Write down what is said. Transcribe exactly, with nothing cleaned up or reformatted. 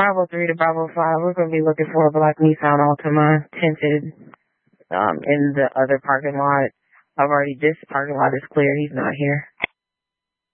five oh three to five oh five. We're going to be looking for a black Nissan Altima tinted um, in the other parking lot. I've already, this parking lot is clear. He's not here.